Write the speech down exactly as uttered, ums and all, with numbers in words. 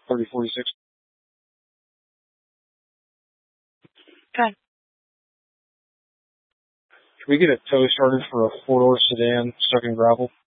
thirty forty-six. Okay. Can we get a tow started for a four-door sedan stuck in gravel?